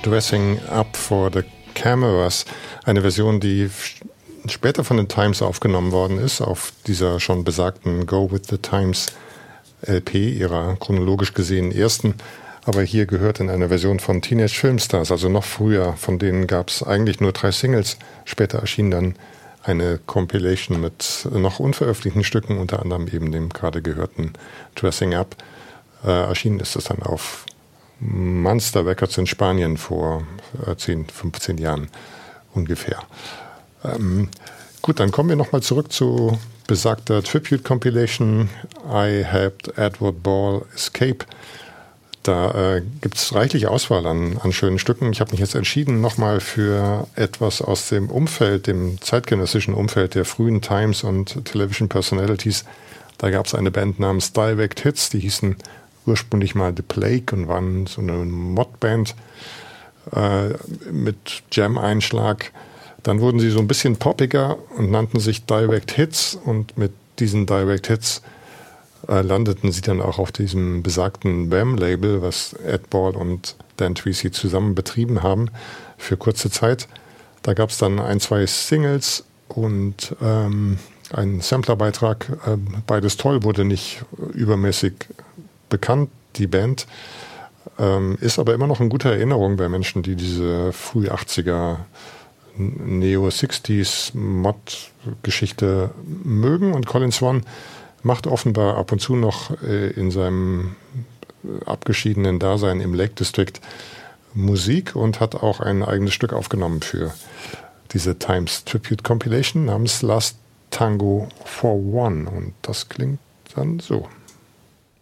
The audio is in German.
Dressing Up for the Cameras, eine Version, die später von den Times aufgenommen worden ist, auf dieser schon besagten Go with the Times LP, ihrer chronologisch gesehen ersten, aber hier gehört in einer Version von Teenage Filmstars, also noch früher, von denen gab es eigentlich nur 3 Singles, später erschien dann eine Compilation mit noch unveröffentlichten Stücken, unter anderem eben dem gerade gehörten Dressing Up. Erschienen ist es dann auf Monster Records in Spanien vor 10, 15 Jahren ungefähr. Gut, dann kommen wir nochmal zurück zu besagter Tribute Compilation I Helped Edward Ball Escape. Da gibt es reichlich Auswahl an schönen Stücken. Ich habe mich jetzt entschieden nochmal für etwas aus dem Umfeld, dem zeitgenössischen Umfeld der frühen Times und Television Personalities. Da gab es eine Band namens Direct Hits, die hießen ursprünglich mal The Plague und waren so eine Modband mit Jam-Einschlag. Dann wurden sie so ein bisschen poppiger und nannten sich Direct Hits, und mit diesen Direct Hits landeten sie dann auch auf diesem besagten BAM-Label, was Ed Ball und Dan Treacy zusammen betrieben haben für kurze Zeit. Da gab es dann 1, 2 Singles und einen Samplerbeitrag. Beides toll, wurde nicht übermäßig bekannt, die Band. Ist aber immer noch in guter Erinnerung bei Menschen, die diese früh 80er Neo-60s Mod-Geschichte mögen. Und Colin Swan macht offenbar ab und zu noch in seinem abgeschiedenen Dasein im Lake District Musik und hat auch ein eigenes Stück aufgenommen für diese Times Tribute Compilation namens Last Tango for One. Und das klingt dann so.